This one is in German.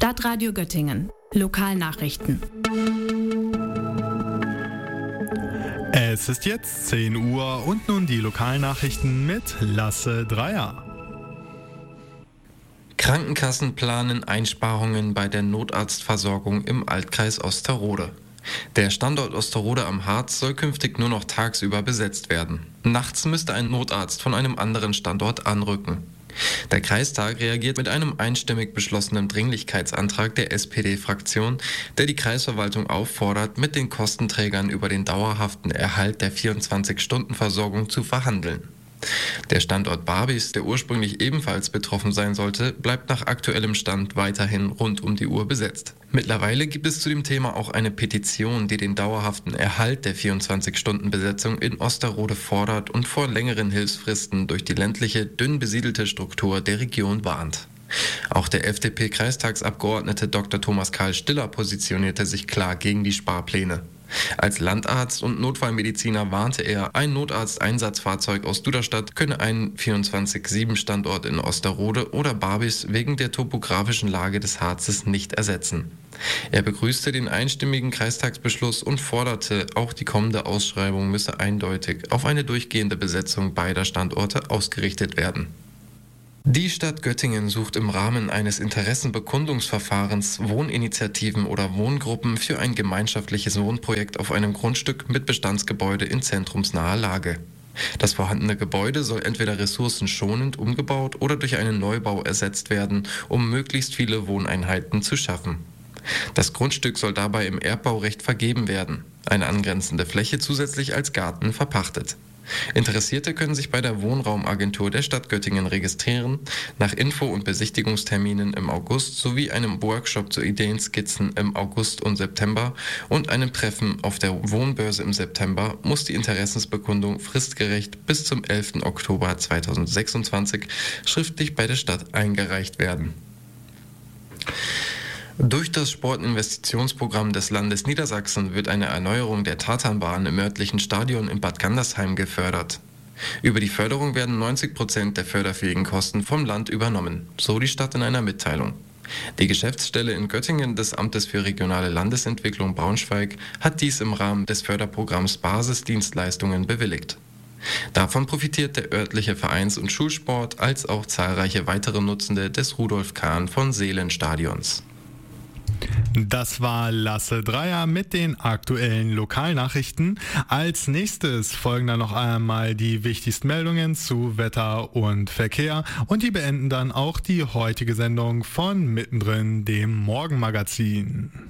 Stadtradio Göttingen. Lokalnachrichten. Es ist jetzt 10 Uhr und nun die Lokalnachrichten mit Lasse Dreier. Krankenkassen planen Einsparungen bei der Notarztversorgung im Altkreis Osterode. Der Standort Osterode am Harz soll künftig nur noch tagsüber besetzt werden. Nachts müsste ein Notarzt von einem anderen Standort anrücken. Der Kreistag reagiert mit einem einstimmig beschlossenen Dringlichkeitsantrag der SPD-Fraktion, der die Kreisverwaltung auffordert, mit den Kostenträgern über den dauerhaften Erhalt der 24-Stunden-Versorgung zu verhandeln. Der Standort Barbis, der ursprünglich ebenfalls betroffen sein sollte, bleibt nach aktuellem Stand weiterhin rund um die Uhr besetzt. Mittlerweile gibt es zu dem Thema auch eine Petition, die den dauerhaften Erhalt der 24-Stunden-Besetzung in Osterode fordert und vor längeren Hilfsfristen durch die ländliche, dünn besiedelte Struktur der Region warnt. Auch der FDP-Kreistagsabgeordnete Dr. Thomas Karl Stiller positionierte sich klar gegen die Sparpläne. Als Landarzt und Notfallmediziner warnte er, ein Notarzteinsatzfahrzeug aus Duderstadt könne einen 24/7-Standort in Osterode oder Barbis wegen der topografischen Lage des Harzes nicht ersetzen. Er begrüßte den einstimmigen Kreistagsbeschluss und forderte, auch die kommende Ausschreibung müsse eindeutig auf eine durchgehende Besetzung beider Standorte ausgerichtet werden. Die Stadt Göttingen sucht im Rahmen eines Interessenbekundungsverfahrens Wohninitiativen oder Wohngruppen für ein gemeinschaftliches Wohnprojekt auf einem Grundstück mit Bestandsgebäude in zentrumsnaher Lage. Das vorhandene Gebäude soll entweder ressourcenschonend umgebaut oder durch einen Neubau ersetzt werden, um möglichst viele Wohneinheiten zu schaffen. Das Grundstück soll dabei im Erbbaurecht vergeben werden, eine angrenzende Fläche zusätzlich als Garten verpachtet. Interessierte können sich bei der Wohnraumagentur der Stadt Göttingen registrieren, nach Info- und Besichtigungsterminen im August sowie einem Workshop zu Ideenskizzen im August und September und einem Treffen auf der Wohnbörse im September muss die Interessensbekundung fristgerecht bis zum 11. Oktober 2026 schriftlich bei der Stadt eingereicht werden. Durch das Sportinvestitionsprogramm des Landes Niedersachsen wird eine Erneuerung der Tatanbahn im örtlichen Stadion in Bad Gandersheim gefördert. Über die Förderung werden 90% der förderfähigen Kosten vom Land übernommen, so die Stadt in einer Mitteilung. Die Geschäftsstelle in Göttingen des Amtes für regionale Landesentwicklung Braunschweig hat dies im Rahmen des Förderprogramms Basisdienstleistungen bewilligt. Davon profitiert der örtliche Vereins- und Schulsport als auch zahlreiche weitere Nutzende des Rudolf Kahn von Seelen Stadions. Das war Lasse Dreier mit den aktuellen Lokalnachrichten. Als nächstes folgen dann noch einmal die wichtigsten Meldungen zu Wetter und Verkehr und die beenden dann auch die heutige Sendung von Mittendrin, dem Morgenmagazin.